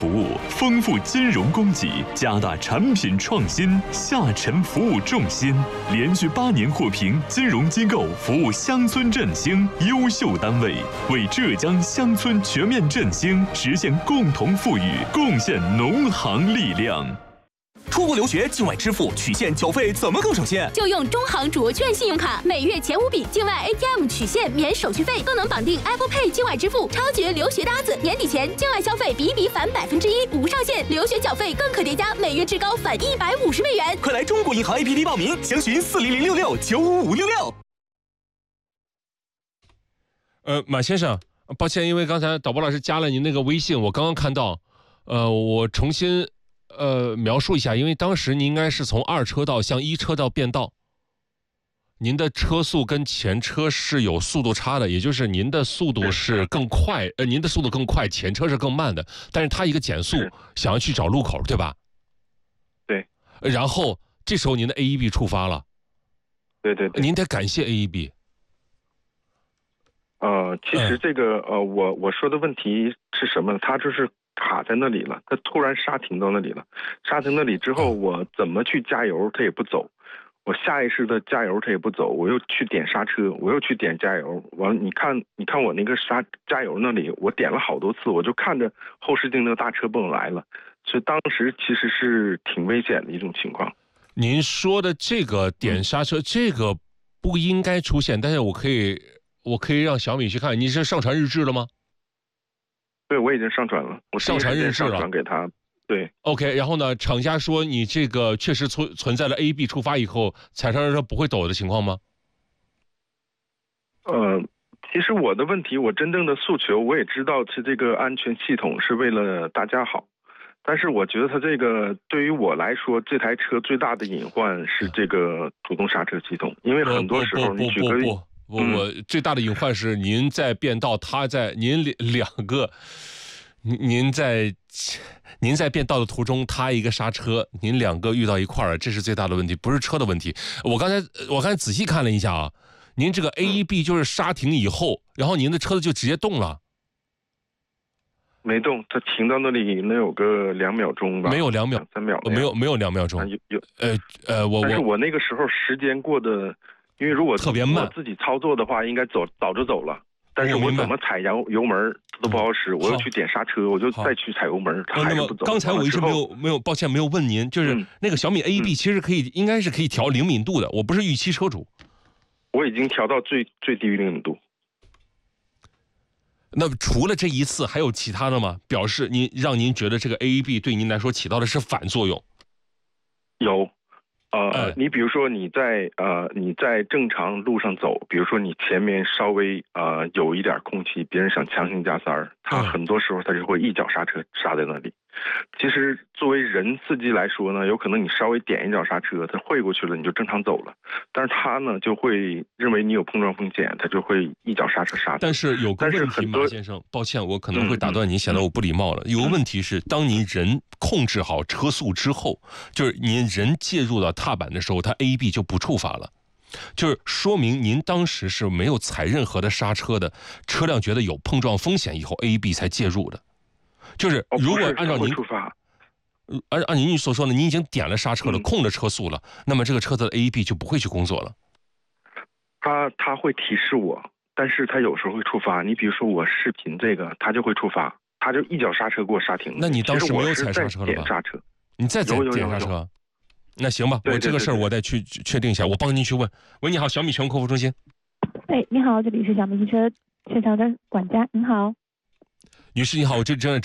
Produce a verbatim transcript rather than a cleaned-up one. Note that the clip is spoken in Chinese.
服务，丰富金融供给，加大产品创新，下沉服务重心，连续八年获评金融机构服务乡村振兴优秀单位，为浙江乡村全面振兴实现共同富裕贡献农行力量。 出国留学境外支付取现缴费怎么更省心？ 就用中行卓券信用卡，每月前五笔境外 A T M 取现免手续费，更能绑定 Apple Pay 境外支付，超绝留学搭子。年底前境外消费比比返百分之一，无上限；留学缴费更可叠加，每月至高返一百五十美元。 快来中国银行 A P P 报名，详询四零零六六九五五六六。 呃，马先生，抱歉，因为刚才导播老师加了您那个微信，我刚刚看到，呃，我重新。呃，描述一下，因为当时您应该是从二车道向一车道变道，您的车速跟前车是有速度差的，也就是您的速度是更快，呃，您的速度更快，前车是更慢的，但是它一个减速，想要去找路口，对吧？ 对。 然后这时候您的 A E B 触发了。 对对对。 您得感谢 A E B。 呃，其实这个、嗯、呃，我我说的问题是什么呢？它就是。卡在那里了，他突然刹停到那里了，刹停那里之后，我怎么去加油，他也不走，我下意识的加油，他也不走，我又去点刹车，我又去点加油，完了，你看，你看我那个刹加油那里，我点了好多次，我就看着后视镜那个大车奔来了，所以当时其实是挺危险的一种情况。 您说的这个点刹车，嗯、这个不应该出现，但是我可以，我可以让小米去看，你是上传日志了吗？ 对，我已经上传了，我上传日志了， 上传给他。对 ，OK， 然后呢，厂家说你这个确实存存在了 A B 触发以后，踩上车不会抖的情况吗？ 呃，其实我的问题，我真正的诉求，我也知道是这个安全系统是为了大家好，但是我觉得它这个对于我来说，这台车最大的隐患是这个主动刹车系统，因为很多时候你举个例。 我我最大的隐患是您在变道，他在您两个，您您在您在变道的途中，他一个刹车，您两个遇到一块儿，这是最大的问题，不是车的问题。我刚才我刚才仔细看了一下啊，您这个 A E B 就是刹停以后，然后您的车子就直接动了。 没动，它停到那里能有个两秒钟吧？ 没有两秒， 三秒， 没有没有两秒钟。 有有呃呃，我但是我那个时候时间过得。因为如果特别慢， 我自己操作的话，应该走早就走了。但是我怎么踩油油门都不好使，我又去点刹车，我就再去踩油门，它还是不走。 刚才我一直没有没有，抱歉没有问您，就是那个小米 A E B 其实可以，应该是可以调灵敏度的。我不是预期车主， 我已经调到最最低灵敏度。 那除了这一次，还有其他的吗？表示您让您觉得这个 A E B 对您来说起到的是反作用？ 有。呃，你比如说你在呃你在正常路上走，比如说你前面稍微呃有一点空气，别人想强行加塞儿，他很多时候他就会一脚刹车刹在那里。其实作为人司机来说呢，有可能你稍微点一脚刹车，他会过去了，你就正常走了。但是他呢就会认为你有碰撞风险，他就会一脚刹车刹。 但是有个问题，马先生，抱歉，我可能会打断您，显得我不礼貌了。有个问题是，当您人控制好车速之后，就是您人介入到踏板的时候，它 A E B 就不触发了。就是说明您当时是没有踩任何的刹车的，车辆觉得有碰撞风险以后 A E B 才介入的。就是如果按照您按按您所说的，您已经点了刹车了，控制车速了，那么这个车子的 A E B 就不会去工作了。 他他会提示我，但是他有时候会触发。你比如说我视频这个，他就会触发，他就一脚刹车给我刹停了。 那你当时没有踩刹车了吧？ 点刹车， 你再踩点刹车。那行吧，我这个事儿我再去确定一下，我帮您去问。喂，你好，小米全国客服中心。 哎，你好，这里是小米汽车现场的管家，您好。 女士你好，我这正在